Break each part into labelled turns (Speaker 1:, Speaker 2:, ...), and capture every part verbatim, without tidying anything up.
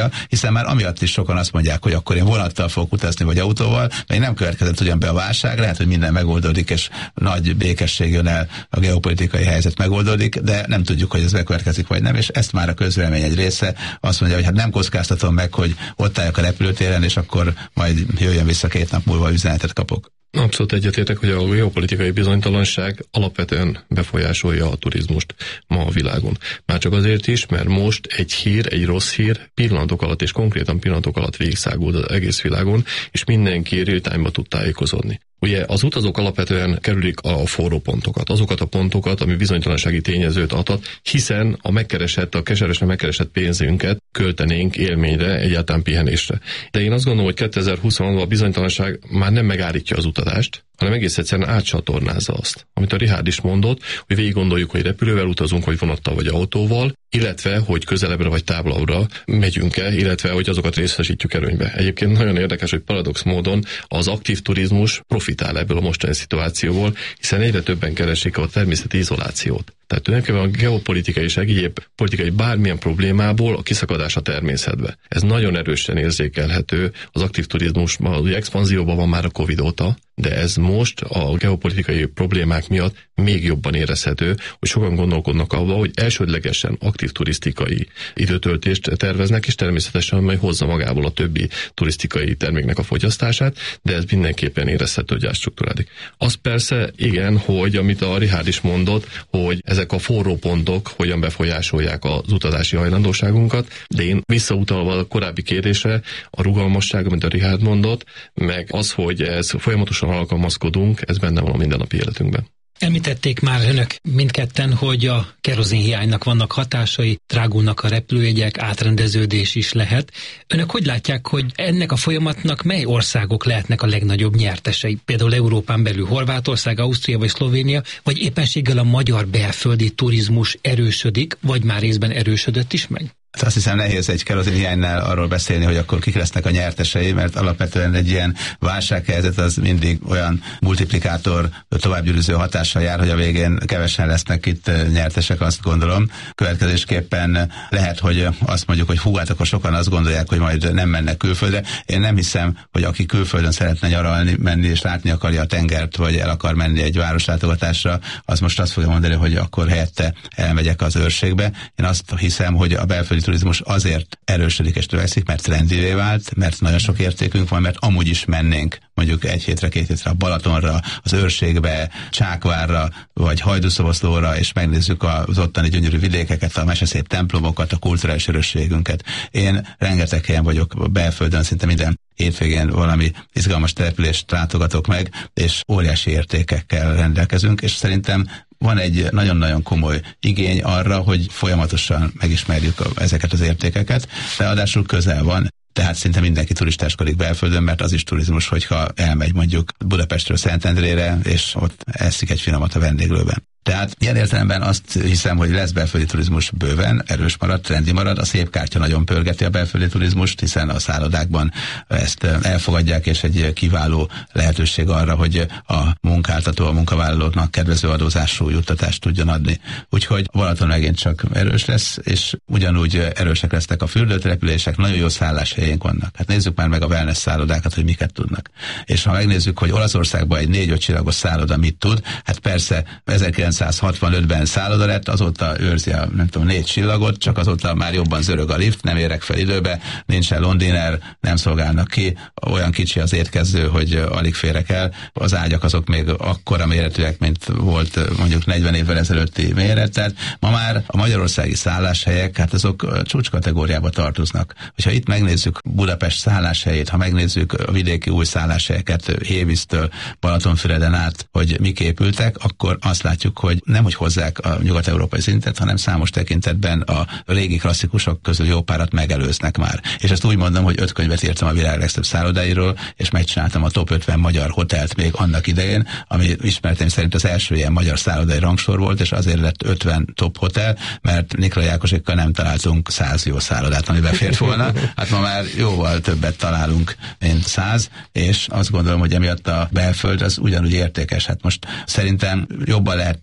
Speaker 1: vonattal, hiszen már amiatt is sokan azt mondják, hogy akkor én vonattal fogok utazni, vagy autóval, még nem következett ugyan be a válság, lehet, hogy minden megoldódik, és nagy békesség jön el, a geopolitikai helyzet megoldódik, de nem tudjuk, hogy ez bekövetkezik, vagy nem, és ezt már a közvélemény egy része azt mondja, hogy hát nem kockáztatom meg, hogy ott álljak a repülőtéren, és akkor majd jöjjön vissza két nap múlva, üzenetet kapok.
Speaker 2: Abszolút egyetértek, hogy a geopolitikai bizonytalanság alapvetően befolyásolja a turizmust ma a világon. Már csak azért is, mert most egy hír, egy rossz hír pillanatok alatt és konkrétan pillanatok alatt végigszáguld az egész világon, és mindenki real-time-ba tud tájékozódni. Ugye az utazók alapvetően kerülik a forró pontokat, azokat a pontokat, ami bizonytalansági tényezőt adhat, hiszen a megkeresett, a keseresen megkeresett pénzünket költenénk élményre, egyáltalán pihenésre. De én azt gondolom, hogy kétezer-huszonban a bizonytalanság már nem megállítja az utazást, hanem egész egyszerűen átcsatornázza azt. Amit a Richárd is mondott, hogy végig gondoljuk, hogy repülővel utazunk, vagy vonattal, vagy autóval, illetve, hogy közelebbre vagy távolabbra megyünk-e, illetve, hogy azokat részesítjük előnybe. Egyébként nagyon érdekes, hogy paradox módon az aktív turizmus profitál ebből a mostani szituációból, hiszen egyre többen keresik a természeti izolációt. Tehát tulajdonképpen a geopolitikai és egyéb politikai bármilyen problémából a kiszakadás a természetbe. Ez nagyon erősen érzékelhető az aktív turizmusban, ugye expanzióban van már a Covid óta, de ez most a geopolitikai problémák miatt még jobban érezhető, hogy sokan gondolkodnak abban, hogy elsődlegesen aktív turisztikai időtöltést terveznek, és természetesen majd hozza magából a többi turisztikai terméknek a fogyasztását, de ez mindenképpen érezhető, hogy átstruktúrálik. Az persze igen, hogy amit a Richárd is mondott, hogy ezek a forró pontok hogyan befolyásolják az utazási hajlandóságunkat, de én visszautalva a korábbi kérdésre, a rugalmasság, amit a Richárd mondott, meg az, hogy ez folyamatosan alkalmazkodunk, ez benne van a mindennapi életünkben.
Speaker 3: Említették már önök mindketten, hogy a kerozinhiánynak vannak hatásai, drágulnak a repülőjegyek, átrendeződés is lehet. Önök hogy látják, hogy ennek a folyamatnak mely országok lehetnek a legnagyobb nyertesei? Például Európán belül Horvátország, Ausztria vagy Szlovénia, vagy éppenséggel a magyar belföldi turizmus erősödik, vagy már részben erősödött is meg?
Speaker 1: Azt hiszem nehéz egy kerozinhiánynál arról beszélni, hogy akkor kik lesznek a nyertesei, mert alapvetően egy ilyen válsághelyzet az mindig olyan multiplikátor továbbgyűrűző hatással jár, hogy a végén kevesen lesznek itt nyertesek, azt gondolom. Következésképpen lehet, hogy azt mondjuk, hogy hú, hát akkor sokan azt gondolják, hogy majd nem mennek külföldre. Én nem hiszem, hogy aki külföldön szeretne nyaralni, menni és látni akarja a tengert, vagy el akar menni egy városlátogatásra, az most azt fogja mondani, hogy akkor helyette elmegyek az őrségbe. Én azt hiszem, hogy a belföldi turizmus azért erősödik és növekszik, mert trendivé vált, mert nagyon sok értékünk van, mert amúgy is mennénk mondjuk egy hétre, két hétre a Balatonra, az őrségbe, Csákvárra, vagy Hajdúszoboszlóra, és megnézzük az ottani gyönyörű vidékeket, a meseszép templomokat, a kulturális örökségünket. Én rengeteg helyen vagyok belföldön, szinte minden hétvégén valami izgalmas települést látogatok meg, és óriási értékekkel rendelkezünk, és szerintem van egy nagyon-nagyon komoly igény arra, hogy folyamatosan megismerjük ezeket az értékeket, de adásul közel van. Tehát szinte mindenki turistáskodik belföldön, mert az is turizmus, hogyha elmegy mondjuk Budapestről Szentendrére, és ott eszik egy finomat a vendéglőben. Tehát ilyen értelemben azt hiszem, hogy lesz belföldi turizmus bőven, erős marad, trendi marad. A szép kártya nagyon pörgeti a belföldi turizmust, hiszen a szállodákban ezt elfogadják, és egy kiváló lehetőség arra, hogy a munkáltató a munkavállalóknak kedvező adózású juttatást tudjon adni. Úgyhogy Balaton megint csak erős lesz, és ugyanúgy erősek lesznek a fürdőtelepülések, nagyon jó szálláshelyénk vannak. Hát nézzük már meg a wellness szállodákat, hogy miket tudnak. És ha megnézzük, hogy Olaszországban egy négy-öt csillagos szálloda mit tud, hát persze ezerkilencszázhatvanötben szálloda lett, azóta őrzi a nem tudom, négy csillagot, csak azóta már jobban zörög a lift, nem érek fel időbe, nincsen londiner, nem szolgálnak ki, olyan kicsi az étkező, hogy alig férek el. Az ágyak azok még akkora méretűek, mint volt mondjuk negyven évvel ezelőtti méret, tehát ma már a magyarországi szálláshelyek, hát azok csúcskategóriába tartoznak. Hogyha itt megnézzük Budapest szálláshelyét, ha megnézzük a vidéki új szálláshelyeket Hévíztől Balatonfüreden át, hogy mik épültek, akkor azt látjuk, hogy nem hogy hozzák a nyugat-európai szintet, hanem számos tekintetben a régi klasszikusok közül jó párat megelőznek már. És ezt úgy mondom, hogy öt könyvet írtam a világ legszebb szállodáiról, és megcsináltam a top ötven magyar hotelt még annak idején, ami ismertem szerint az első ilyen magyar szállodai rangsor volt, és azért lett ötven top hotel, mert Nikla Jákosékkal nem találtunk száz jó szállodát, ami befért volna. Hát ma már jóval többet találunk, mint száz, és azt gondolom, hogy emiatt a belföld az ugyanúgy értékes. Hát most szerintem jobban lehet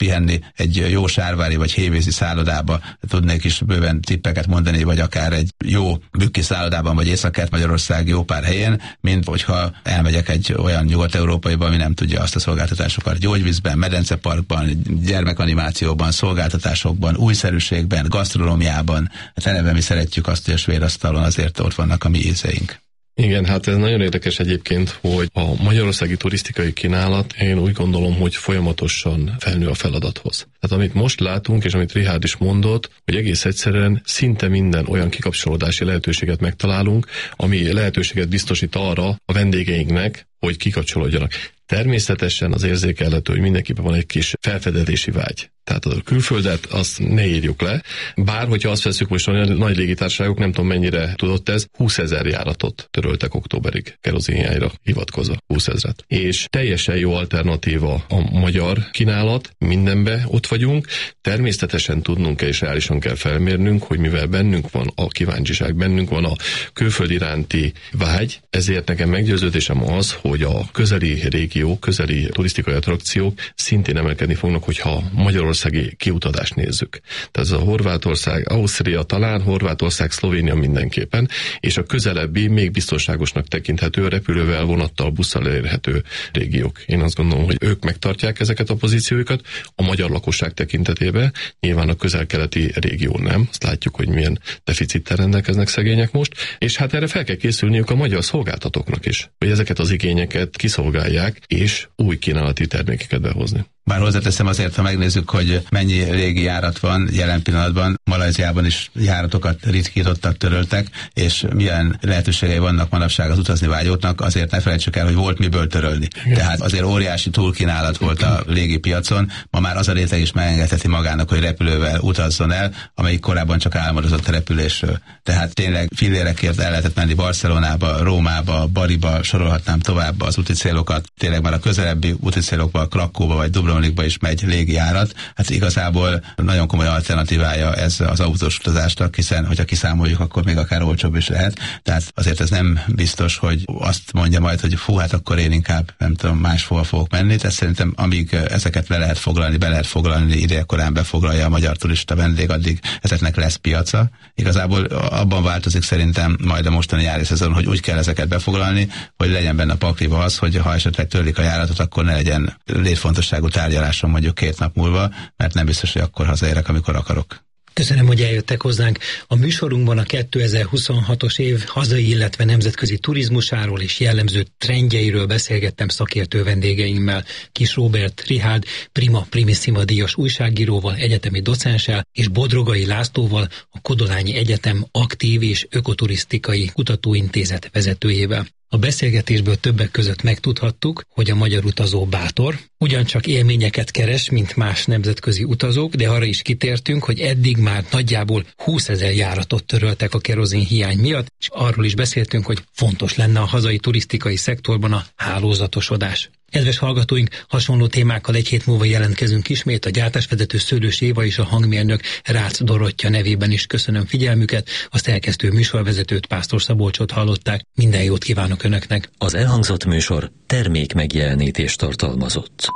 Speaker 1: pihenni egy jó sárvári vagy hévízi szállodába, tudnék is bőven tippeket mondani, vagy akár egy jó bükki szállodában, vagy Észak-Kelet-Magyarország jó pár helyén, mint hogyha elmegyek egy olyan nyugat-európaiba, ami nem tudja azt a szolgáltatásokat. Gyógyvízben, medenceparkban, gyermekanimációban, szolgáltatásokban, újszerűségben, gasztronómiában. Hát eleve mi szeretjük azt, hogy a svéd asztalon azért ott vannak a mi ízeink.
Speaker 2: Igen, hát ez nagyon érdekes egyébként, hogy a magyarországi turisztikai kínálat, én úgy gondolom, hogy folyamatosan felnő a feladathoz. Tehát amit most látunk, és amit Richárd is mondott, hogy egész egyszerűen szinte minden olyan kikapcsolódási lehetőséget megtalálunk, ami lehetőséget biztosít arra a vendégeinknek, hogy kikapcsolódjanak. Természetesen az érzékelhető, hogy mindenkiben van egy kis felfedezési vágy. Tehát a külföldet azt ne írjuk le, bár hogyha azt veszük, most a nagy légitársaságok, nem tudom mennyire tudott ez, húszezer járatot töröltek októberig kerozinhiányra hivatkozva, húszezret. És teljesen jó alternatíva a magyar kínálat, mindenbe ott vagyunk, természetesen tudnunk kell és reálisan kell felmérnünk, hogy mivel bennünk van a kíváncsiság, bennünk van a külföld iránti vágy, ezért nekem meggyőződésem az, hogy a közeli régiók, közeli turisztikai attrakciók szintén emelkedni fognak, hogyha magyarországi kiutadást nézzük. Tehát ez a Horvátország, Ausztria talán, Horvátország, Szlovénia mindenképpen, és a közelebbi, még biztonságosnak tekinthető, repülővel, vonattal, busszal elérhető régiók. Én azt gondolom, hogy ők megtartják ezeket a pozícióikat a magyar lakosság tekintetében, nyilván a közel-keleti régió nem, azt látjuk, hogy milyen deficittel rendelkeznek szegények most, és hát erre fel kell készülniük a magyar szolgáltatóknak is, hogy ezeket az igényeket kiszolgálják, és új kínálati termékeket behozni.
Speaker 1: Bár hozzáteszem azért, ha megnézzük, hogy mennyi régi járat van jelen pillanatban, Malajziában is járatokat ritkítottak, töröltek, és milyen lehetőségei vannak manapság az utazni vágyóknak, azért ne felejtsük el, hogy volt miből törölni. Igen. Tehát azért óriási túlkínálat volt a légi piacon, ma már az a réteg is megengedheti magának, hogy repülővel utazzon el, amelyik korábban csak álmodozott a repülésről. Tehát tényleg fillérekért el lehetett menni Barcelonába, Rómába, Bariba, sorolhatnám tovább az úti célokat. Tényleg már a közelebbi úti célokba, Krakóba vagy Dubrovnikba is megy légijárat. Hát igazából nagyon komoly alternatívája ez az autós utazásnak, hiszen hogyha kiszámoljuk, akkor még akár olcsóbb is lehet. Tehát azért ez nem biztos, hogy azt mondja majd, hogy fú, hát akkor én inkább nem tudom, máshol fogok menni. Tehát szerintem amíg ezeket le lehet foglalni, be lehet foglalni, idejekorán befoglalja a magyar turista vendég, addig ezeknek lesz piaca. Igazából abban változik szerintem majd a mostani nyári szezon, hogy úgy kell ezeket befoglalni, hogy legyen benne a pakliba az, hogy ha esetleg törlik a járatot, akkor ne legyen létfontosságú tárgyalásom mondjuk két nap múlva, mert nem biztos, hogy akkor hazaérek, amikor akarok.
Speaker 3: Köszönöm, hogy eljöttek hozzánk. A műsorunkban a kétezer-huszonhatos év hazai, illetve nemzetközi turizmusáról és jellemző trendjeiről beszélgettem szakértő vendégeimmel, Kiss Róbert, Richárd, Prima Primissima díjas újságíróval, egyetemi docenssel, és Bodrogai Lászlóval, a Kodolányi Egyetem aktív és ökoturisztikai kutatóintézet vezetőjével. A beszélgetésből többek között megtudhattuk, hogy a magyar utazó bátor, ugyancsak élményeket keres, mint más nemzetközi utazók, de arra is kitértünk, hogy eddig már nagyjából húszezer járatot töröltek a kerozin hiány miatt, és arról is beszéltünk, hogy fontos lenne a hazai turisztikai szektorban a hálózatosodás. Kedves hallgatóink, hasonló témákkal egy hét múlva jelentkezünk ismét. A gyártásvezető Szőlős Éva és a hangmérnök Rácz Dorottya nevében is köszönöm figyelmüket. A szerkesztő műsorvezetőt, Pásztor Szabolcsot hallották. Minden jót kívánok Önöknek!
Speaker 4: Az elhangzott műsor termék megjelenítést tartalmazott.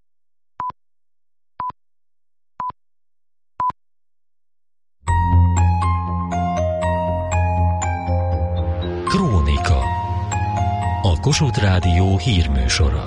Speaker 4: Krónika. A Kossuth Rádió hírműsora.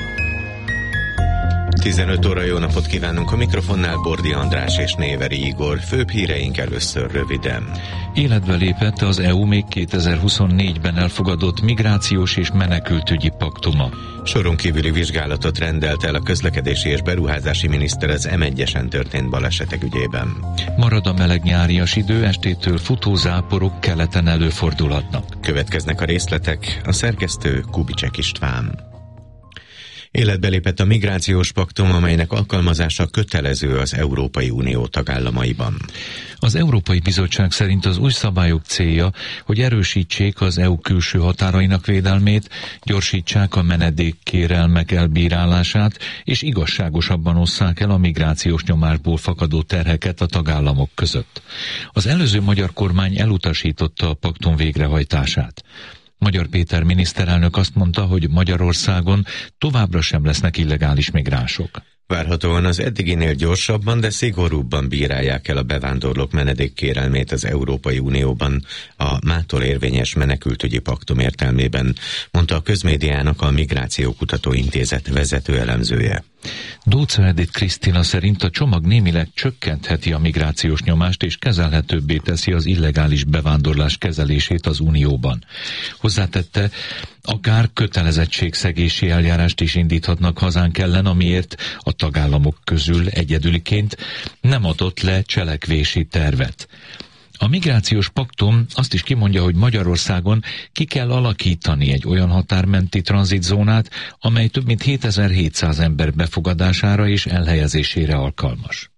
Speaker 5: tizenöt óra, jó napot kívánunk, a mikrofonnál Bordi András és Néveri Igor. Főbb híreink először röviden.
Speaker 6: Életbe lépett az é u még kétezer-huszonnégyben elfogadott migrációs és menekültügyi paktuma.
Speaker 5: Soron kívüli vizsgálatot rendelt el a közlekedési és beruházási miniszter az em egyesen történt balesetek ügyében.
Speaker 6: Marad a meleg nyárias idő, estétől futózáporok keleten előfordulhatnak.
Speaker 5: Következnek a részletek, a szerkesztő Kubicsek István. Életbe lépett a migrációs paktum, amelynek alkalmazása kötelező az Európai Unió tagállamaiban.
Speaker 6: Az Európai Bizottság szerint az új szabályok célja, hogy erősítsék az é u külső határainak védelmét, gyorsítsák a menedékkérelmek elbírálását, és igazságosabban osszák el a migrációs nyomásból fakadó terheket a tagállamok között. Az előző magyar kormány elutasította a paktum végrehajtását. Magyar Péter miniszterelnök azt mondta, hogy Magyarországon továbbra sem lesznek illegális migránsok.
Speaker 5: Várhatóan az eddiginél gyorsabban, de szigorúbban bírálják el a bevándorlók menedékkérelmét az Európai Unióban a mától érvényes menekültügyi paktum értelmében, mondta a Közmédiának a Migrációkutató Intézet vezető elemzője.
Speaker 6: Dócza Edith Krisztina szerint a csomag némileg csökkentheti a migrációs nyomást és kezelhetőbbé teszi az illegális bevándorlás kezelését az Unióban. Hozzátette, akár kötelezettségszegési eljárást is indíthatnak hazánk ellen, amiért a tagállamok közül egyedüliként nem adott le cselekvési tervet. A migrációs paktum azt is kimondja, hogy Magyarországon ki kell alakítani egy olyan határmenti tranzitzónát, amely több mint hétezer-hétszáz ember befogadására és elhelyezésére alkalmas.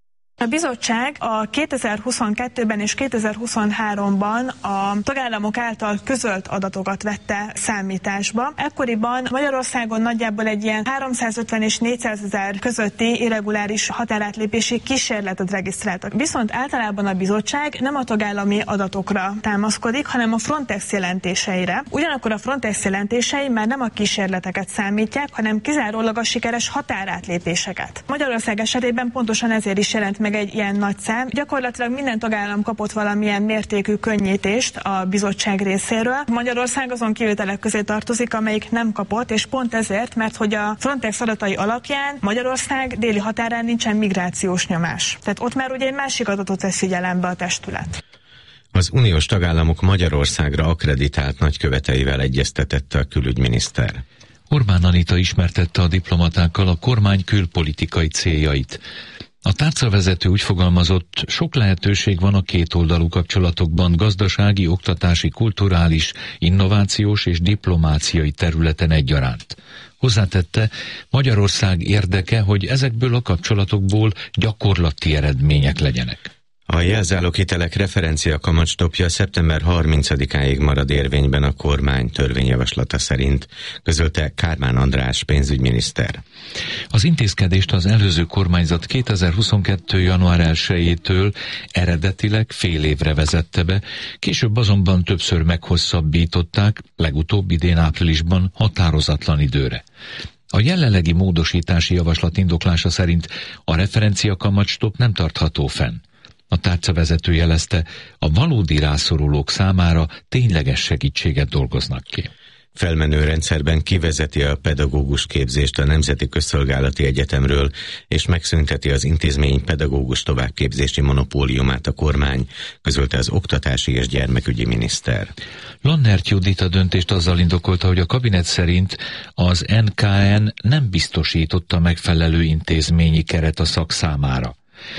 Speaker 7: A bizottság a kétezer-huszonkettőben és kétezer-huszonháromban a tagállamok által közölt adatokat vette számításba. Ekkoriban Magyarországon nagyjából egy ilyen háromszázötven és négyszázezer közötti irreguláris határátlépési kísérletet regisztráltak. Viszont általában a bizottság nem a tagállami adatokra támaszkodik, hanem a Frontex jelentéseire. Ugyanakkor a Frontex jelentései már nem a kísérleteket számítják, hanem kizárólag a sikeres határátlépéseket. Magyarország esetében pontosan ezért is jelent meg egy ilyen nagy szám. Gyakorlatilag minden tagállam kapott valamilyen mértékű könnyítést a bizottság részéről. Magyarország azon kivételek közé tartozik, amelyik nem kapott, és pont ezért, mert hogy a Frontex adatai alapján Magyarország déli határán nincsen migrációs nyomás. Tehát ott már ugye egy másik adatot vesz figyelembe a testület.
Speaker 5: Az uniós tagállamok Magyarországra akkreditált nagyköveteivel egyeztetett a külügyminiszter.
Speaker 6: Orbán Anita ismertette a diplomatákkal a kormány külpolitikai céljait. A tárcavezető úgy fogalmazott, sok lehetőség van a kétoldalú kapcsolatokban gazdasági, oktatási, kulturális, innovációs és diplomáciai területen egyaránt. Hozzátette, Magyarország érdeke, hogy ezekből a kapcsolatokból gyakorlati eredmények legyenek.
Speaker 5: A jelzáloghitelek referencia kamatstopja szeptember harmincadikáig marad érvényben a kormány törvényjavaslata szerint, közölte Kármán András pénzügyminiszter.
Speaker 6: Az intézkedést az előző kormányzat kétezer-huszonkettő. január elsejétől eredetileg fél évre vezette be, később azonban többször meghosszabbították, legutóbb idén áprilisban határozatlan időre. A jelenlegi módosítási javaslat indoklása szerint a referencia kamatstop nem tartható fenn. A tárcavezető jelezte, a valódi rászorulók számára tényleges segítséget dolgoznak ki.
Speaker 5: Felmenő rendszerben kivezeti a pedagógus képzést a Nemzeti Közszolgálati Egyetemről, és megszünteti az intézmény pedagógus továbbképzési monopóliumát a kormány, közölte az oktatási és gyermekügyi miniszter.
Speaker 6: Lannert Judit a döntést azzal indokolta, hogy a kabinet szerint az en ká en nem biztosította megfelelő intézményi keret a szak számára.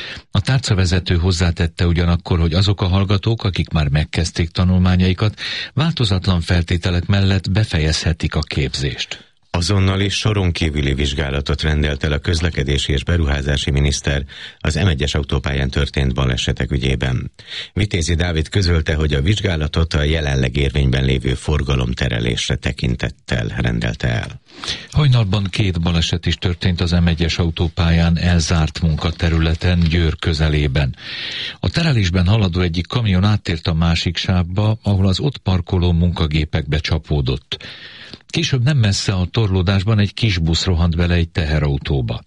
Speaker 6: A tárcavezető hozzátette ugyanakkor, hogy azok a hallgatók, akik már megkezdték tanulmányaikat, változatlan feltételek mellett befejezhetik a képzést.
Speaker 5: Azonnali soron kívüli vizsgálatot rendelt el a közlekedési és beruházási miniszter az em egyes autópályán történt balesetek ügyében. Vitézi Dávid közölte, hogy a vizsgálatot a jelenleg érvényben lévő forgalomterelésre tekintettel rendelte el.
Speaker 6: Hajnalban két baleset is történt az em egyes autópályán elzárt munkaterületen Győr közelében. A terelésben haladó egyik kamion áttért a másik sávba, ahol az ott parkoló munkagépekbe csapódott. Később nem messze a torlódásban egy kis busz rohant bele egy teherautóba.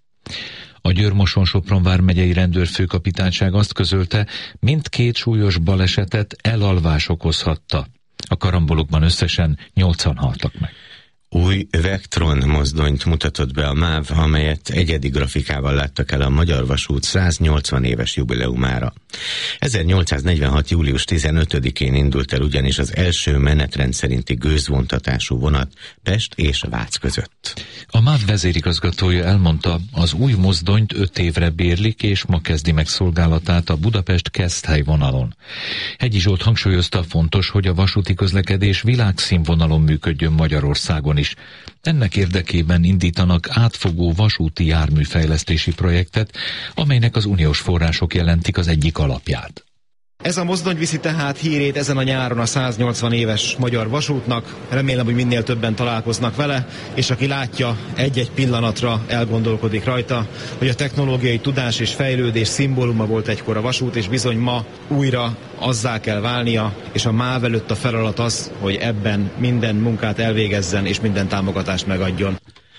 Speaker 6: A Győr-Moson-Sopron vármegyei rendőrfőkapitányság azt közölte, mindkét súlyos balesetet elalvás okozhatta. A karambolokban összesen nyolcan haltak meg.
Speaker 5: Új Vectron mozdonyt mutatott be a MÁV, amelyet egyedi grafikával láttak el a Magyar Vasút száznyolcvan éves jubileumára. ezernyolcszáznegyvenhat. július tizenötödikén indult el ugyanis az első menetrend szerinti gőzvontatású vonat Pest és Vác között.
Speaker 6: A MÁV vezérigazgatója elmondta, az új mozdonyt öt évre bérlik, és ma kezdi meg szolgálatát a Budapest-Keszthely vonalon. Hegyi Zsolt hangsúlyozta, fontos, hogy a vasúti közlekedés világszínvonalon működjön Magyarországon is. Ennek érdekében indítanak átfogó vasúti járműfejlesztési projektet, amelynek az uniós források jelentik az egyik alapját.
Speaker 8: Ez a mozdony viszi tehát hírét ezen a nyáron a száznyolcvan éves Magyar Vasútnak. Remélem, hogy minél többen találkoznak vele, és aki látja, egy-egy pillanatra elgondolkodik rajta, hogy a technológiai tudás és fejlődés szimbóluma volt egykor a vasút, és bizony ma újra azzá kell válnia, és a MÁV előtt a feladat az, hogy ebben minden munkát elvégezzen és minden támogatást megadjon.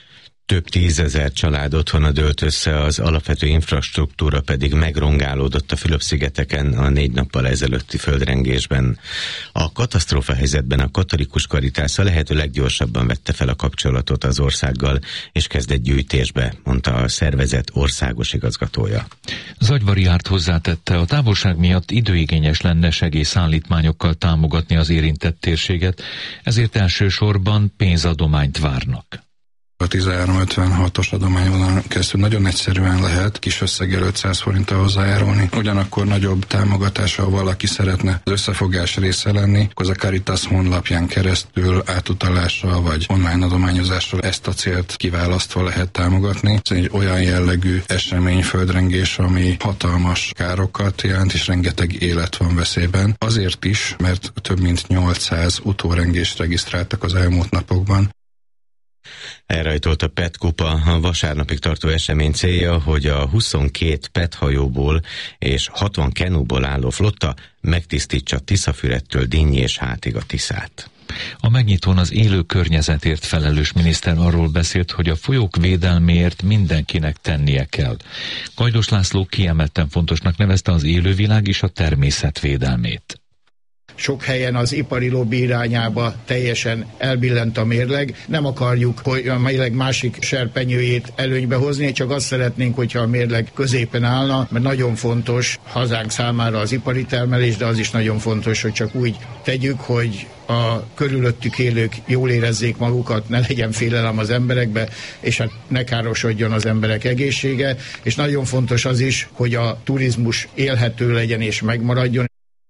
Speaker 5: Több tízezer család otthona dőlt össze, az alapvető infrastruktúra pedig megrongálódott a Fülöp-szigeteken a négy nappal ezelőtti földrengésben. A katasztrófa helyzetben a katolikus Caritas a lehető leggyorsabban vette fel a kapcsolatot az országgal, és kezdett gyűjtésbe, mondta a szervezet országos igazgatója.
Speaker 6: Zagyvari Árt hozzátette, a távolság miatt időigényes lenne segélyszállítmányokkal támogatni az érintett térséget, ezért elsősorban pénzadományt várnak.
Speaker 9: A tizenhárom ötvenhatos adományvonalon keresztül nagyon egyszerűen lehet kis összeggel ötszáz forinttal hozzájárulni. Ugyanakkor nagyobb támogatással valaki szeretne az összefogás része lenni, akkor a Caritas honlapján keresztül átutalással vagy online adományozással ezt a célt kiválasztva lehet támogatni. Ez egy olyan jellegű esemény, földrengés, ami hatalmas károkat jelent, és rengeteg élet van veszélyben. Azért is, mert több mint nyolcszáz utórengést regisztráltak az elmúlt napokban.
Speaker 5: Elrajtolt a pé é té kupa, a vasárnapig tartó esemény célja, hogy a huszonkét pé é té hajóból és hatvan kenúból álló flotta megtisztítsa Tiszafüredtől Dinnyi és Hátig a Tiszát.
Speaker 6: A megnyitón az élő környezetért felelős miniszter arról beszélt, hogy a folyók védelméért mindenkinek tennie kell. Gajdos László kiemelten fontosnak nevezte az élővilág és a természet védelmét.
Speaker 10: Sok helyen az ipari lobby irányába teljesen elbillent a mérleg. Nem akarjuk, hogy a mérleg másik serpenyőjét előnybe hozni, csak azt szeretnénk, hogyha a mérleg középen állna, mert nagyon fontos hazánk számára az ipari termelés, de az is nagyon fontos, hogy csak úgy tegyük, hogy a körülöttük élők jól érezzék magukat, ne legyen félelem az emberekbe, és hát ne károsodjon az emberek egészsége. És nagyon fontos az is, hogy a turizmus élhető legyen és megmaradjon.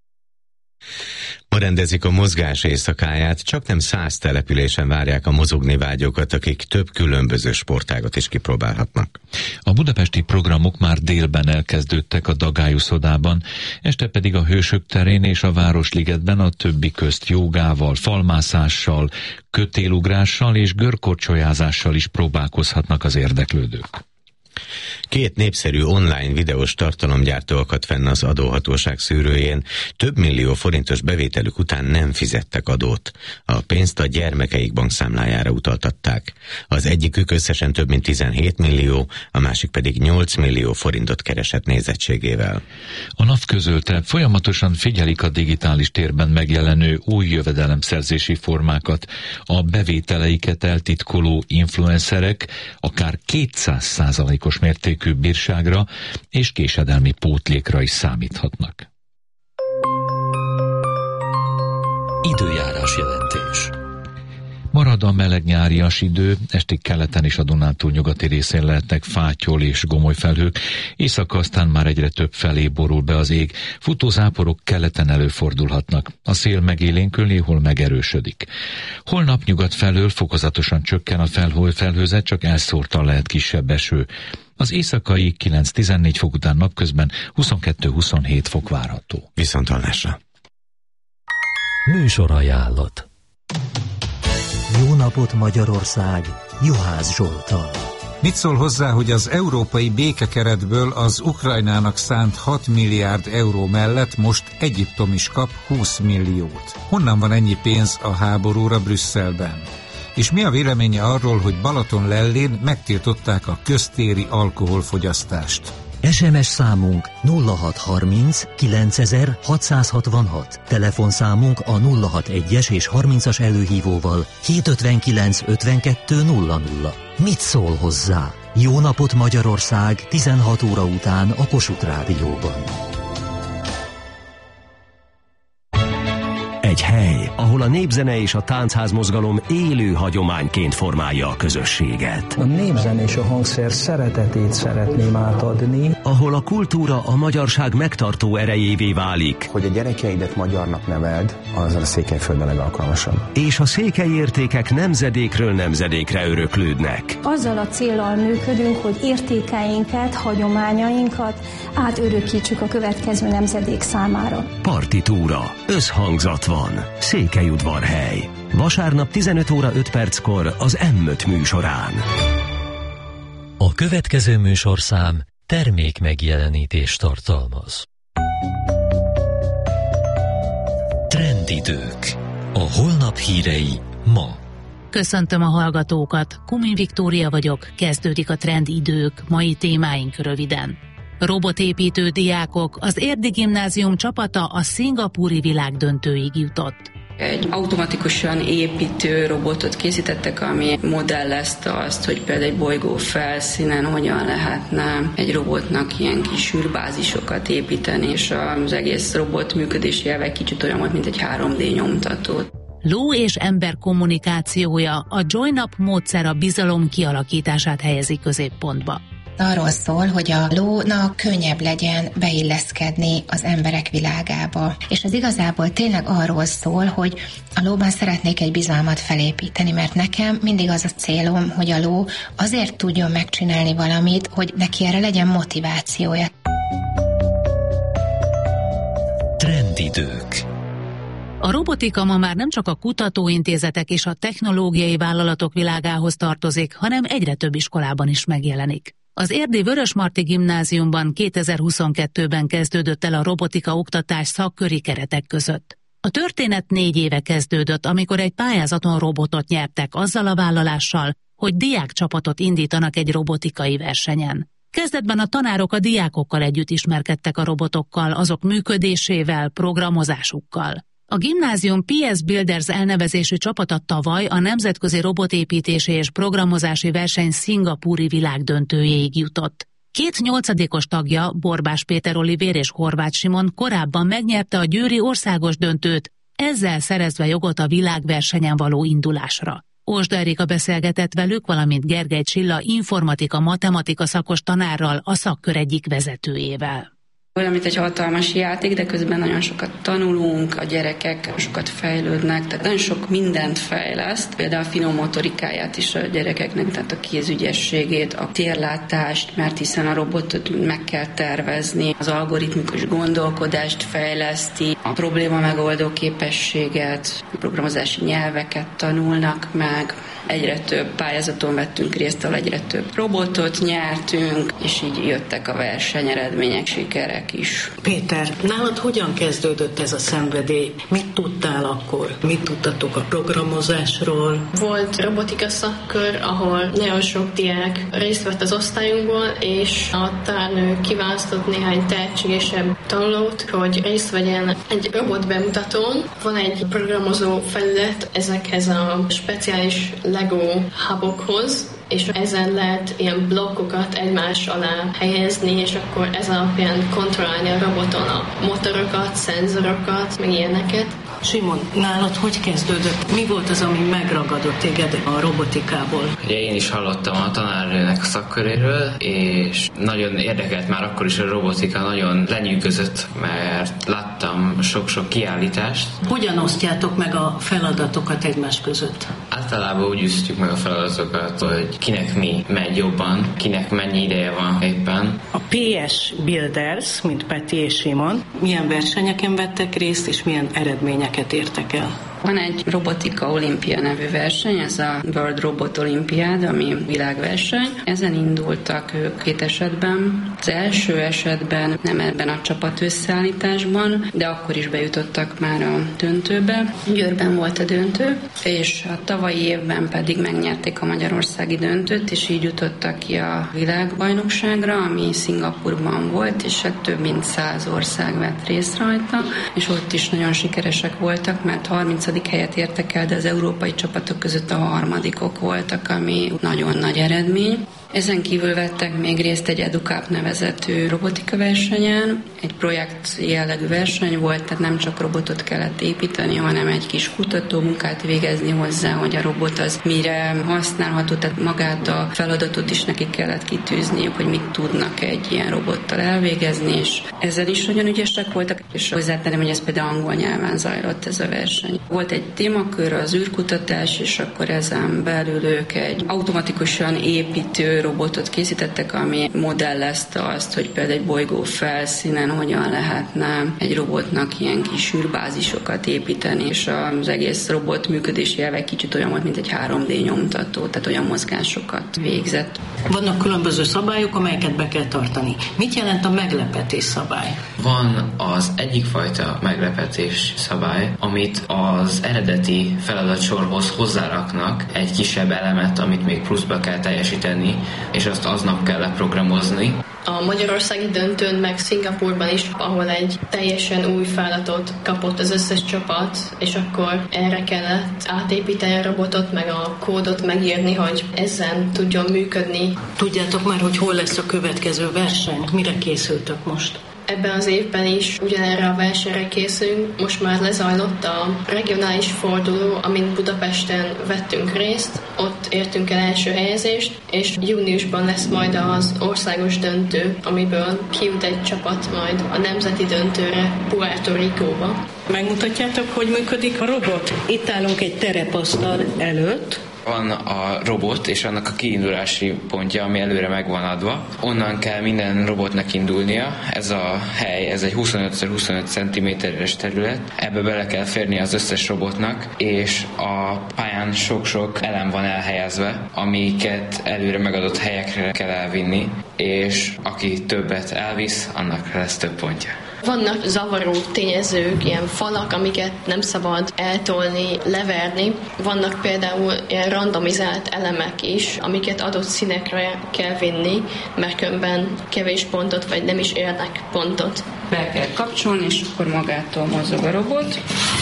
Speaker 5: Ma rendezik a mozgás éjszakáját, csak nem száz településen várják a mozogni vágyókat, akik több különböző sportágat is kipróbálhatnak.
Speaker 6: A budapesti programok már délben elkezdődtek a Dagályuszodában, este pedig a Hősök terén és a Városligetben a többi közt jogával, falmászással, kötélugrással és görkorcsolyázással is próbálkozhatnak az érdeklődők.
Speaker 5: Két népszerű online videós tartalomgyártó akadt fenn az adóhatóság szűrőjén. Több millió forintos bevételük után nem fizettek adót. A pénzt a gyermekeik bankszámlájára utaltatták. Az egyikük összesen több mint tizenhét millió, a másik pedig nyolc millió forintot keresett nézettségével.
Speaker 6: A NAV közölte, folyamatosan figyelik a digitális térben megjelenő új jövedelemszerzési formákat. A bevételeiket eltitkoló influencerek akár kétszáz százalékos mértékű bírságra és késedelmi pótlékra is számíthatnak.
Speaker 4: Időjárás jelentés.
Speaker 6: Marad a meleg nyárias idő, estig keleten és a Dunántúl nyugati részén lehetnek fátyol és gomoly felhők, éjszaka aztán már egyre több felé borul be az ég, futózáporok keleten előfordulhatnak, a szél megélénkül, néhol megerősödik. Holnap nyugat felől fokozatosan csökken a felhő, felhőzet, csak elszórtan lehet kisebb eső. Az éjszakai kilenc-tizennégy fok után napközben huszonkettő-huszonhét fok várható.
Speaker 5: Viszonthallásra!
Speaker 4: Műsorajánlat.
Speaker 11: Jó napot Magyarország, Juhász Zsolttal.
Speaker 12: Mit szól hozzá, hogy az európai békekeretből az Ukrajnának szánt hat milliárd euró mellett most Egyiptom is kap húsz milliót? Honnan van ennyi pénz a háborúra Brüsszelben? És mi a véleménye arról, hogy Balatonlellén megtiltották a köztéri alkoholfogyasztást?
Speaker 11: es em es számunk nulla hat harminc kilencezer hatszázhatvanhat, telefonszámunk a nulla hat egyes és harmincas előhívóval hétszázötvenkilenc ötvenkettő nulla nulla. Mit szól hozzá? Jó napot Magyarország tizenhat óra után a Kossuth Rádióban.
Speaker 13: Egy hely, ahol a népzene és a táncházmozgalom élő hagyományként formálja a közösséget.
Speaker 14: A népzene és a hangszer szeretetét szeretném átadni.
Speaker 13: Ahol a kultúra a magyarság megtartó erejévé válik.
Speaker 15: Hogy a gyerekeidet magyarnak neveld, az a Székelyföldön legalkalmasabb.
Speaker 13: És a székely értékek nemzedékről nemzedékre öröklődnek.
Speaker 16: Azzal a céllal működünk, hogy értékeinket, hagyományainkat átörökítsük a következő nemzedék számára.
Speaker 13: Partitúra, összhangzat van. Székelyudvarhely. Vasárnap tizenöt óra öt perckor az em öt műsorán.
Speaker 4: A következő műsorszám termék megjelenítést tartalmaz. Trendidők. A holnap hírei ma.
Speaker 17: Köszöntöm a hallgatókat, Kumin Viktória vagyok, kezdődik a Trend idők, mai témáink röviden. Robotépítő diákok, az Érdi Gimnázium csapata a szingapúri világdöntőig jutott.
Speaker 18: Egy automatikusan építő robotot készítettek, ami modellezte azt, hogy például egy bolygó felszínen hogyan lehetne egy robotnak ilyen kis űrbázisokat építeni, és az egész robot működési elve kicsit olyan volt, mint egy három dé nyomtató.
Speaker 17: Ló és ember kommunikációja, a Join-up módszer a bizalom kialakítását helyezi középpontba.
Speaker 19: Arról szól, hogy a lónak könnyebb legyen beilleszkedni az emberek világába. És ez igazából tényleg arról szól, hogy a lóban szeretnék egy bizalmat felépíteni, mert nekem mindig az a célom, hogy a ló azért tudjon megcsinálni valamit, hogy neki erre legyen motivációja.
Speaker 13: Trendidők.
Speaker 17: A robotika ma már nem csak a kutatóintézetek és a technológiai vállalatok világához tartozik, hanem egyre több iskolában is megjelenik. Az érdi Vörösmarty Gimnáziumban kétezer-huszonkettőben kezdődött el a robotika oktatás szakköri keretek között. A történet négy éve kezdődött, amikor egy pályázaton robotot nyertek azzal a vállalással, hogy diákcsapatot indítanak egy robotikai versenyen. Kezdetben a tanárok a diákokkal együtt ismerkedtek a robotokkal, azok működésével, programozásukkal. A gimnázium pé es Builders elnevezésű csapata tavaly a nemzetközi robotépítési és programozási verseny szingapúri világdöntőjéig jutott. Két nyolcadikos tagja, Borbás Péter Olivér és Horváth Simon korábban megnyerte a győri országos döntőt, ezzel szerezve jogot a világversenyen való indulásra. Ósda Erika beszélgetett velük, valamint Gergely Csilla informatika-matematika szakos tanárral, a szakkör egyik vezetőjével.
Speaker 18: Olyan, mint egy hatalmas játék, de közben nagyon sokat tanulunk, a gyerekek sokat fejlődnek, tehát nagyon sok mindent fejleszt, például a finom motorikáját is a gyerekeknek, tehát a kézügyességét, a térlátást, mert hiszen a robotot meg kell tervezni, az algoritmikus gondolkodást fejleszti, a probléma megoldó képességet, a programozási nyelveket tanulnak meg. Egyre több pályázaton vettünk részt, ahol egyre több robotot nyertünk, és így jöttek a versenyeredmények, sikerek is.
Speaker 20: Péter, nálad hogyan kezdődött ez a szenvedély? Mit tudtál akkor? Mit tudtatok a programozásról?
Speaker 21: Volt robotika szakkör, ahol nagyon sok diák részt vett az osztályunkból, és a tanárnő kiválasztott néhány tehetségesebb tanulót, hogy részt vegyen egy robot bemutatón. Van egy programozó felület ezekhez a speciális Lego hubokhoz, és ezen lehet ilyen blokkokat egymás alá helyezni, és akkor ez alapján kontrollálni a roboton a motorokat, szenzorokat, meg ilyeneket.
Speaker 20: Simon, nálad hogy kezdődött? Mi volt az, ami megragadott téged a robotikából?
Speaker 22: Ugye én is hallottam a tanárnőnek a szakköréről, és nagyon érdekelt már akkor is a robotika, nagyon lenyűgözött, mert láttam sok-sok kiállítást.
Speaker 20: Hogyan osztjátok meg a feladatokat egymás között?
Speaker 22: Általában úgy üsztjük meg a feladatokat, hogy kinek mi megy jobban, kinek mennyi ideje van éppen.
Speaker 20: A pé es Builders, mint Peti és Simon, milyen versenyeken vettek részt, és milyen eredményeket értek el?
Speaker 18: Van egy robotika olimpia nevű verseny, ez a World Robot Olympiad, ami világverseny. Ezen indultak ők két esetben. Az első esetben nem ebben a csapat összeállításban, de akkor is bejutottak már a döntőbe. Győrben volt a döntő, és a tavalyi évben pedig megnyerték a magyarországi döntőt, és így jutottak ki a világbajnokságra, ami Szingapurban volt, és hát több mint száz ország vett részt rajta, és ott is nagyon sikeresek voltak, mert harminc helyet értek el, de az európai csapatok között a harmadikok voltak, ami nagyon nagy eredmény. Ezen kívül vettek még részt egy EduCup nevezetű robotika versenyen. Egy projekt jellegű verseny volt, tehát nem csak robotot kellett építeni, hanem egy kis kutatómunkát végezni hozzá, hogy a robot az mire használható, tehát magát a feladatot is nekik kellett kitűzniük, hogy mit tudnak egy ilyen robottal elvégezni, és ezen is nagyon ügyesek voltak, és hozzátenem, hogy ez például angol nyelven zajlott ez a verseny. Volt egy témakör, az űrkutatás, és akkor ezen belül ők egy automatikusan építő robotot készítettek, ami modellezte azt, hogy például egy bolygó felszínen hogyan lehetne egy robotnak ilyen kis űrbázisokat építeni, és az egész robot működési elve kicsit olyan volt, mint egy három dé nyomtató, tehát olyan mozgásokat végzett.
Speaker 20: Vannak különböző szabályok, amelyeket be kell tartani. Mit jelent a meglepetés szabály?
Speaker 22: Van az egyik fajta meglepetés szabály, amit az eredeti feladatsorhoz hozzáraknak egy kisebb elemet, amit még pluszba kell teljesíteni, és azt aznap kell leprogramozni.
Speaker 21: A magyarországi döntőn, meg Szingapurban is, ahol egy teljesen új feladatot kapott az összes csapat, és akkor erre kellett átépíteni a robotot, meg a kódot megírni, hogy ezen tudjon működni.
Speaker 20: Tudjátok már, hogy hol lesz a következő verseny? Mire készültök most?
Speaker 21: Ebben az évben is ugyanerre a versenyre készülünk. Most már lezajlott a regionális forduló, amin Budapesten vettünk részt. Ott értünk el első helyezést, és júniusban lesz majd az országos döntő, amiből kijut egy csapat majd a nemzeti döntőre Puerto Ricóba.
Speaker 20: Megmutatjátok, hogy működik a robot? Itt állunk egy terepasztal előtt.
Speaker 22: Van a robot és annak a kiindulási pontja, ami előre meg van adva. Onnan kell minden robotnak indulnia. Ez a hely, ez egy huszonöt szer huszonöt centiméteres terület. Ebbe bele kell férni az összes robotnak, és a pályán sok-sok elem van elhelyezve, amiket előre megadott helyekre kell elvinni, és aki többet elvisz, annak lesz több pontja.
Speaker 21: Vannak zavaró tényezők, ilyen falak, amiket nem szabad eltolni, leverni. Vannak például ilyen randomizált elemek is, amiket adott színekre kell vinni, mert különben kevés pontot, vagy nem is érnek pontot.
Speaker 18: Be kell kapcsolni, és akkor magától mozog a robot.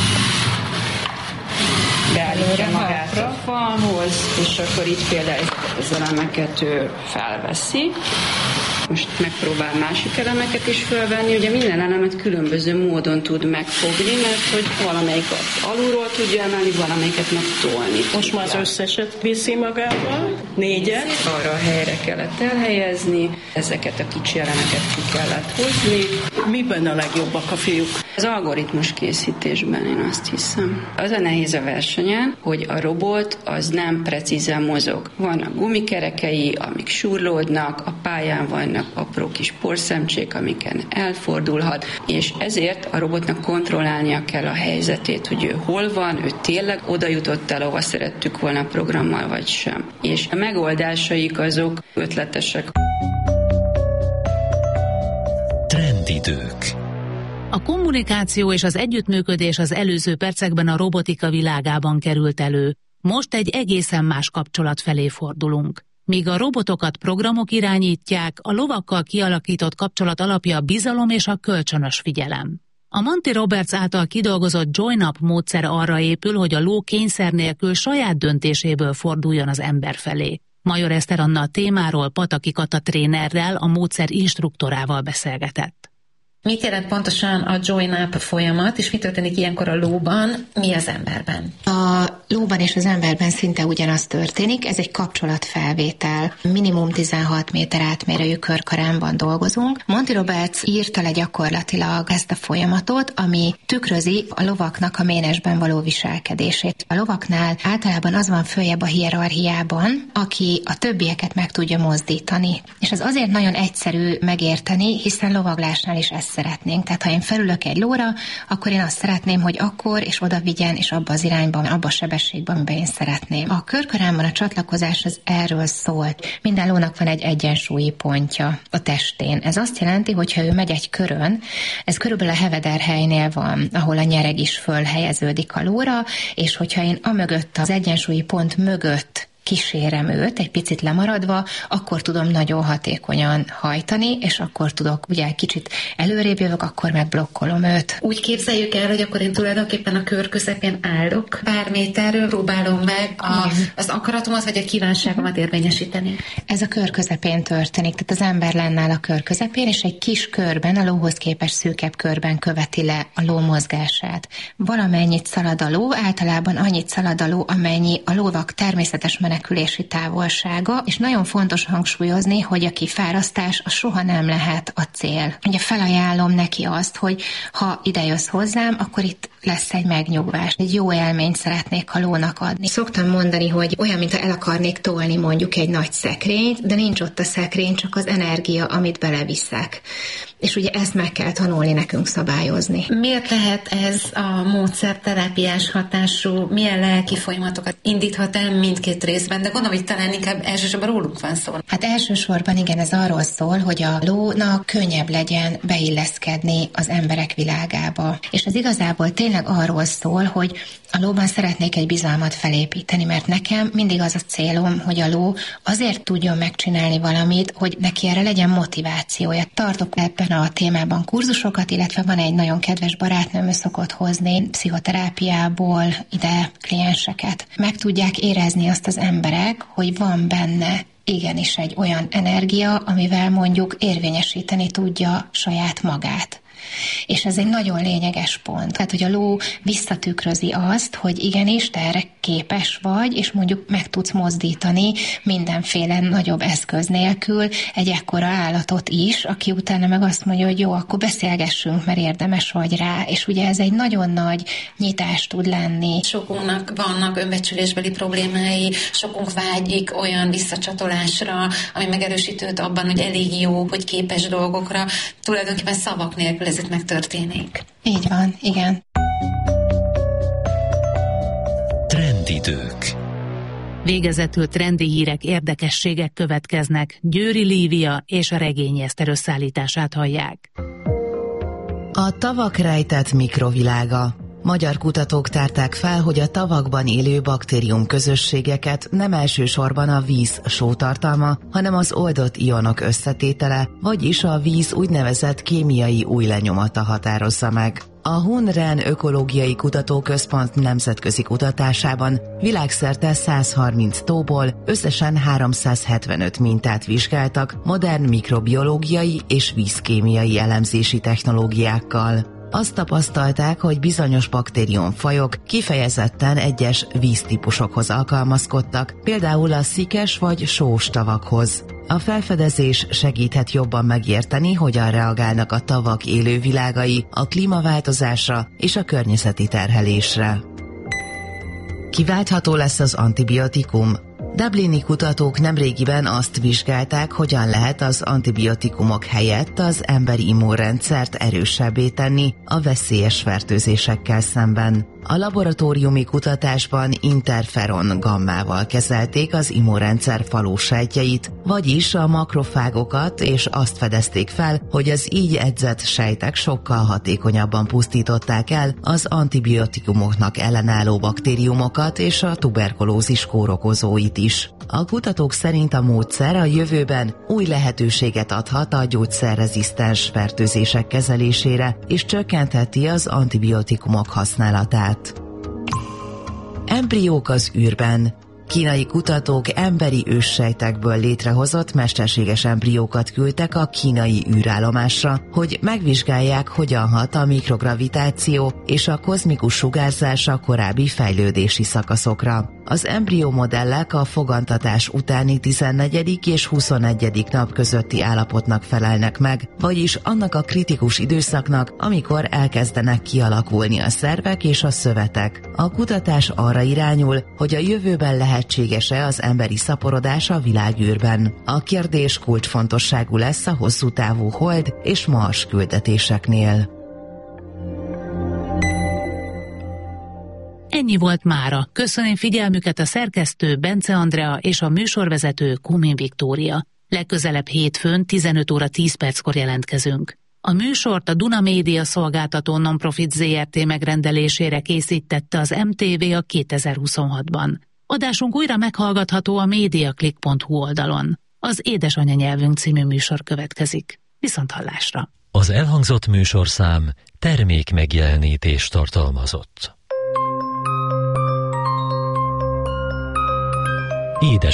Speaker 18: Beállítja magát a falhoz, és akkor itt például az elemeket ő felveszi. Most megpróbál másik elemeket is felvenni, ugye minden elemet különböző módon tud megfogni, mert hogy valamelyiket alulról tudja emelni, valamelyiket meg tolni.
Speaker 20: Most már az összeset viszi magával, négyet.
Speaker 18: Arra a helyre kellett elhelyezni, ezeket a kicsi elemeket ki kellett hozni.
Speaker 20: Miben a legjobbak a fiúk?
Speaker 18: Az algoritmus készítésben, én azt hiszem. Az a nehéz a versenyen, hogy a robot az nem precízen mozog. Vannak gumikerekei, amik surlódnak, a pályán vannak apró kis porszemcsék, amiken elfordulhat, és ezért a robotnak kontrollálnia kell a helyzetét, hogy ő hol van, ő tényleg oda jutott el, ahova szerettük volna a programmal, vagy sem. És a megoldásaik azok ötletesek.
Speaker 11: Trendidők.
Speaker 17: A kommunikáció és az együttműködés az előző percekben a robotika világában került elő. Most egy egészen más kapcsolat felé fordulunk. Míg a robotokat programok irányítják, a lovakkal kialakított kapcsolat alapja a bizalom és a kölcsönös figyelem. A Monty Roberts által kidolgozott Join-up módszer arra épül, hogy a ló kényszer nélkül saját döntéséből forduljon az ember felé. Major Eszter Anna a témáról Pataki Kata trénerrel, a módszer instruktorával beszélgetett.
Speaker 19: Mit jelent pontosan a join-up folyamat, és mi történik ilyenkor a lóban, mi az emberben? A lóban és az emberben szinte ugyanaz történik, ez egy kapcsolatfelvétel. Minimum tizenhat méter átmérőjű körkaránban dolgozunk. Monty Roberts írta le gyakorlatilag ezt a folyamatot, ami tükrözi a lovaknak a ménesben való viselkedését. A lovaknál általában az van följebb a hierarchiában, aki a többieket meg tudja mozdítani. És ez azért nagyon egyszerű megérteni, hiszen lovaglásnál is ezt szeretnénk. Tehát ha én felülök egy lóra, akkor én azt szeretném, hogy akkor és oda vigyen, és abba az irányban, abba a sebességben, amiben én szeretném. A körkaránban a csatlakozás az erről szólt. Minden lónak van egy egyensúlyi pontja a testén. Ez azt jelenti, hogy ha ő megy egy körön, ez körülbelül a Heveder helynél van, ahol a nyereg is fölhelyeződik a lóra, és hogyha én amögött, az egyensúlyi pont mögött kísérem őt, egy picit lemaradva, akkor tudom nagyon hatékonyan hajtani, és akkor tudok, ugye kicsit előrébb jövök, akkor megblokkolom őt.
Speaker 1: Úgy képzeljük el, hogy akkor én tulajdonképpen a kör közepén állok, pár méterről próbálom meg a, az akaratomat, vagy a kívánságomat érvényesíteni.
Speaker 19: Ez a kör közepén történik, tehát az ember lenne a kör közepén, és egy kis körben, a lóhoz képest szűkebb körben követi le a ló mozgását. Valamennyit szalad a ló, általában annyit szalad a ló, amennyi a lóvak természetes menekülési távolsága, és nagyon fontos hangsúlyozni, hogy a kifárasztás az soha nem lehet a cél. Ugye felajánlom neki azt, hogy ha ide jössz hozzám, akkor itt lesz egy megnyugvás. Egy jó élményt szeretnék a lónak adni. Szoktam mondani, hogy olyan, mintha el akarnék tolni mondjuk egy nagy szekrényt, de nincs ott a szekrény, csak az energia, amit beleviszek. És ugye ezt meg kell tanulni nekünk szabályozni.
Speaker 1: Miért lehet ez a módszer terápiás hatású, milyen lelki folyamatokat indíthat el mindkét részben, de gondolom, hogy talán inkább elsősorban róluk van szó.
Speaker 19: Hát elsősorban igen, ez arról szól, hogy a lónak könnyebb legyen beilleszkedni az emberek világába. És ez igazából tényleg arról szól, hogy a lóban szeretnék egy bizalmat felépíteni, mert nekem mindig az a célom, hogy a ló azért tudjon megcsinálni valamit, hogy neki erre legyen motivációja. Tartok ebben a témában kurzusokat, illetve van egy nagyon kedves barátnőm, ő szokott hozni pszichoterápiából ide klienseket. Meg tudják érezni azt az emberek, hogy van benne igenis egy olyan energia, amivel mondjuk érvényesíteni tudja saját magát. És ez egy nagyon lényeges pont. Tehát, hogy a ló visszatükrözi azt, hogy igenis, te erre képes vagy, és mondjuk meg tudsz mozdítani mindenféle nagyobb eszköz nélkül egy ekkora állatot is, aki utána meg azt mondja, hogy jó, akkor beszélgessünk, mert érdemes vagy rá. És ugye ez egy nagyon nagy nyitás tud lenni.
Speaker 1: Sokunknak vannak önbecsülésbeli problémái, sokunk vágyik olyan visszacsatolásra, ami megerősít őt abban, hogy elég jó, hogy képes dolgokra. Tulajdonképpen szavak nélkül ez itt megtörténik.
Speaker 19: Így van, igen.
Speaker 4: Trendidők.
Speaker 17: Végezetül trendi hírek, érdekességek következnek. Győri Lívia és a Regényi Eszter összeállítását hallják.
Speaker 2: A tavak rejtett mikrovilága. Magyar kutatók tárták fel, hogy a tavakban élő baktérium közösségeket nem elsősorban a víz sótartalma, hanem az oldott ionok összetétele, vagyis a víz úgynevezett kémiai új lenyomata határozza meg. A Hun-Ren Ökológiai Kutatóközpont nemzetközi kutatásában világszerte száz harminc tóból összesen háromszázhetvenöt mintát vizsgáltak modern mikrobiológiai és vízkémiai elemzési technológiákkal. Azt tapasztalták, hogy bizonyos baktériumfajok kifejezetten egyes víztípusokhoz alkalmazkodtak, például a szikes vagy sós tavakhoz. A felfedezés segíthet jobban megérteni, hogyan reagálnak a tavak élővilágai a klímaváltozásra és a környezeti terhelésre. Kiváltható lesz az antibiotikum. Dublini kutatók nemrégiben azt vizsgálták, hogyan lehet az antibiotikumok helyett az emberi immunrendszert erősebbé tenni a veszélyes fertőzésekkel szemben. A laboratóriumi kutatásban interferon gammával kezelték az immunrendszer falósejtjeit, vagyis a makrofágokat, és azt fedezték fel, hogy az így edzett sejtek sokkal hatékonyabban pusztították el az antibiotikumoknak ellenálló baktériumokat és a tuberkulózis kórokozóit is. A kutatók szerint a módszer a jövőben új lehetőséget adhat a gyógyszerrezisztens fertőzések kezelésére, és csökkentheti az antibiotikumok használatát. Embriók az űrben. Kínai kutatók emberi őssejtekből létrehozott mesterséges embriókat küldtek a kínai űrállomásra, hogy megvizsgálják, hogyan hat a mikrogravitáció és a kozmikus sugárzás a korábbi fejlődési szakaszokra. Az embrió modellek a fogantatás utáni tizennegyedik és huszonegyedik nap közötti állapotnak felelnek meg, vagyis annak a kritikus időszaknak, amikor elkezdenek kialakulni a szervek és a szövetek. A kutatás arra irányul, hogy a jövőben lehetséges-e az emberi szaporodás a világűrben. A kérdés kulcsfontosságú lesz a hosszú távú Hold és Mars küldetéseknél.
Speaker 17: Ennyi volt mára. Köszönöm figyelmüket a szerkesztő Bence Andrea és a műsorvezető Kumin Viktória. Legközelebb hétfőn tizenöt óra tíz perckor jelentkezünk. A műsort a Duna Média Szolgáltató Nonprofit zé er té megrendelésére készítette az em té vé a kétezer-huszonhatban. Adásunk újra meghallgatható a mediaclick pont hu oldalon. Az Édesanyanyelvünk című műsor következik. Viszonthallásra!
Speaker 4: Az elhangzott műsorszám termék megjelenítést tartalmazott. Édes